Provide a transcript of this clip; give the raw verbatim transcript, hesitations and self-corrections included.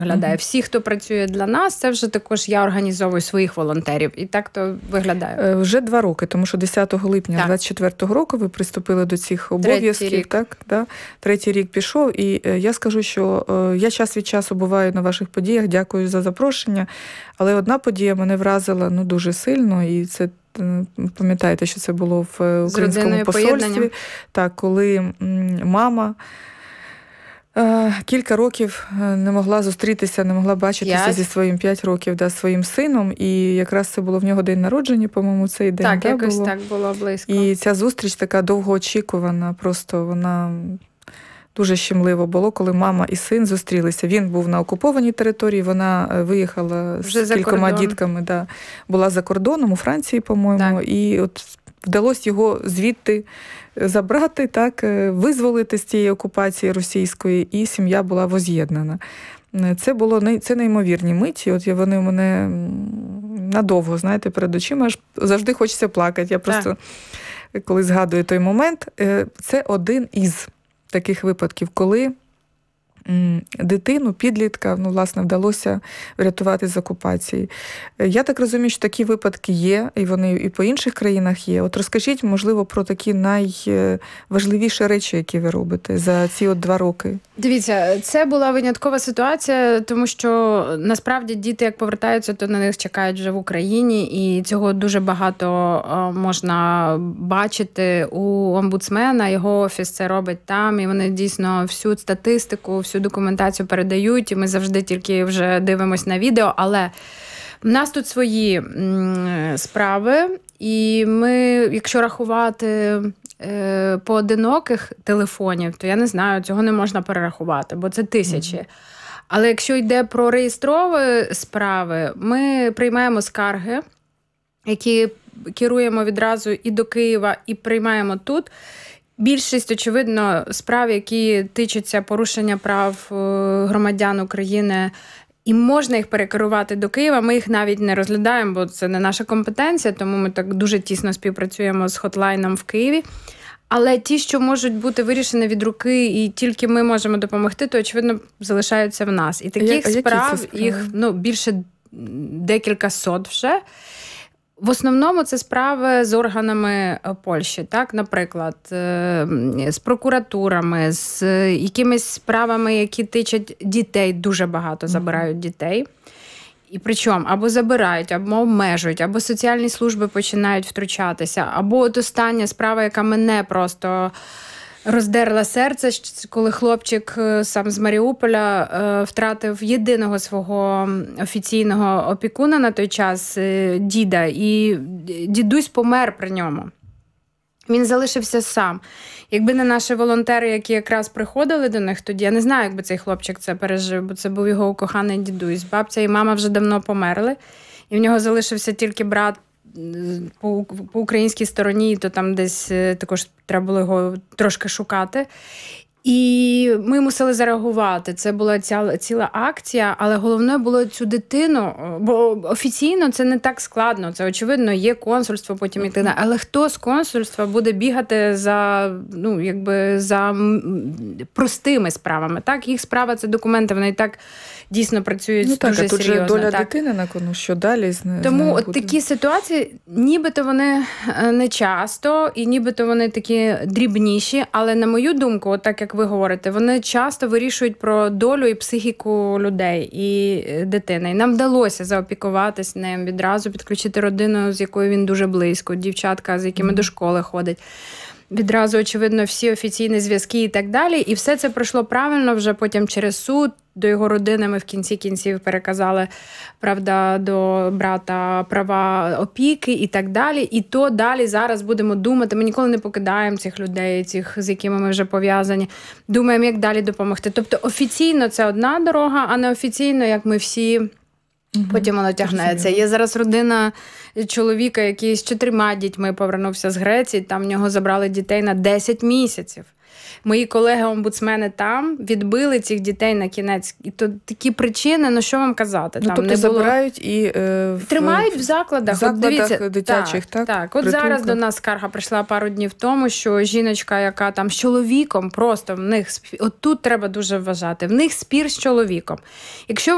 виглядає. Всі, хто працює для нас, це вже також я організовую своїх волонтерів. І так то виглядає. Вже два роки, тому що десятого липня двадцять четвертого року ви приступили до цих обов'язків. Так, да? Третій рік пішов. І я скажу, що я час від часу буваю на ваших подіях, дякую за запрошення. Але одна подія мене вразила ну, дуже сильно, і це пам'ятаєте, що це було в українському посольстві. Так, коли мама кілька років не могла зустрітися, не могла бачитися п'ять. зі своїм п'ять років, да, своїм сином. І якраз це було в нього день народження, по-моєму, цей день. Так, да, якось було? так було близько. І ця зустріч така довгоочікувана, просто вона дуже щемливо було, коли мама і син зустрілися. Він був на окупованій території, вона виїхала вже з кількома дітками, да, була за кордоном, у Франції, по-моєму, так. І от вдалося його звідти забрати, так, визволити з цієї окупації російської, і сім'я була воз'єднана. Це було це неймовірні миті. От вони в мене надовго, знаєте, перед очима аж завжди хочеться плакати. Я просто, так. коли згадую той момент, це один із таких випадків, коли дитину, підлітка, ну, власне, вдалося врятувати з окупації. Я так розумію, що такі випадки є, і вони і по інших країнах є. От розкажіть, можливо, про такі найважливіші речі, які ви робите за ці от два роки. Дивіться, це була виняткова ситуація, тому що насправді діти, як повертаються, то на них чекають вже в Україні, і цього дуже багато можна бачити у омбудсмена, його офіс це робить там, і вони дійсно всю статистику, всю документацію передають, і ми завжди тільки вже дивимось на відео, але в нас тут свої м, справи, і ми, якщо рахувати е, поодиноких телефонів, то я не знаю, цього не можна перерахувати, бо це тисячі. Mm-hmm. Але якщо йде про реєстрові справи, ми приймаємо скарги, які керуємо відразу і до Києва, і приймаємо тут. Більшість, очевидно, справ, які тичаться порушення прав громадян України, і можна їх перекерувати до Києва, ми їх навіть не розглядаємо, бо це не наша компетенція, тому ми так дуже тісно співпрацюємо з хотлайном в Києві. Але ті, що можуть бути вирішені від руки, і тільки ми можемо допомогти, то, очевидно, залишаються в нас. І таких а справ, їх ну, більше декілька сот вже. В основному це справи з органами Польщі, так, наприклад, з прокуратурами, з якимись справами, які тичать дітей, дуже багато забирають дітей. І причому або забирають, або обмежують, або соціальні служби починають втручатися, або от остання справа, яка мене просто роздерла серце, коли хлопчик сам з Маріуполя е, втратив єдиного свого офіційного опікуна на той час, е, діда, і дідусь помер при ньому. Він залишився сам. Якби не наші волонтери, які якраз приходили до них тоді, я не знаю, якби цей хлопчик це пережив, бо це був його коханий дідусь. Бабця і мама вже давно померли, і в нього залишився тільки брат по, по українській стороні, то там десь також треба було його трошки шукати. І ми мусили зареагувати. Це була ціла, ціла акція, але головне було цю дитину, бо офіційно це не так складно. Це, очевидно, є консульство, потім йти. Але хто з консульства буде бігати за, ну, якби, за простими справами? Так, їх справа – це документи, вони і так дійсно працюють ну, дуже так, а тут серйозно. Тут же доля так. дитини на кону, що далі з нею Тому от буде? такі ситуації, нібито вони не часто, і нібито вони такі дрібніші, але, на мою думку, от так як ви говорите, вони часто вирішують про долю і психіку людей і дитини. І нам вдалося заопікуватись ним, відразу підключити родину, з якою він дуже близько, дівчатка, з якими mm. до школи ходить. Відразу, очевидно, всі офіційні зв'язки і так далі. І все це пройшло правильно вже потім через суд. До його родини ми в кінці кінців переказали, правда, до брата права опіки і так далі. І то далі зараз будемо думати. Ми ніколи не покидаємо цих людей, цих, з якими ми вже пов'язані. Думаємо, як далі допомогти. Тобто офіційно це одна дорога, а неофіційно, як ми всі, угу. потім воно тягнеться. Є зараз родина чоловіка, який з чотирма дітьми повернувся з Греції, там в нього забрали дітей на десять місяців. Мої колеги-омбудсмени там відбили цих дітей на кінець. І то такі причини, ну що вам казати? Ну, там тобто не було... забирають і... Е, в... Тримають в закладах. В закладах От дивіться, дитячих, так? Так, так. От притулках. Зараз до нас скарга прийшла пару днів тому, що жіночка, яка там з чоловіком, просто в них... От тут треба дуже вважати. В них спір з чоловіком. Якщо